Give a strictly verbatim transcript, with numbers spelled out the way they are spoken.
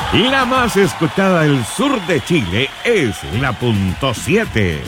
La más escuchada del sur de Chile es la punto siete.